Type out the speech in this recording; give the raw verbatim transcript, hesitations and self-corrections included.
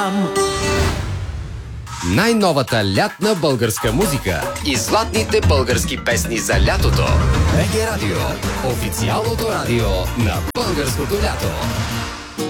Най-новата лятна българска музика и златните български песни за лятото. БГ Радио. Официалното радио на българското лято.